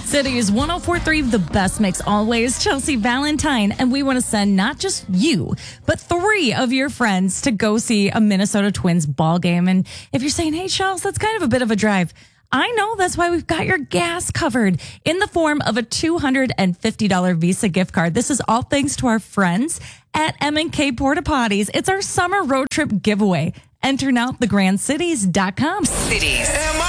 Cities 104.3, the best mix always. Chelsea Valentine. And we want to send not just you, but 3 of your friends to go see a Minnesota Twins ball game. And if you're saying, hey, Chels, that's kind of a bit of a drive. I know. That's why we've got your gas covered in the form of a $250 Visa gift card. This is all thanks to our friends at M&K Porta Potties. It's our summer road trip giveaway. Enter now at thegrandcities.com. Cities.